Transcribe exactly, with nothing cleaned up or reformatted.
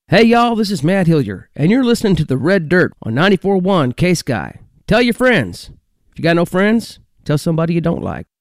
Hey y'all, this is Matt Hillier, and you're listening to The Red Dirt on ninety-four point one K-Sky. Tell your friends. If you got no friends, tell somebody you don't like.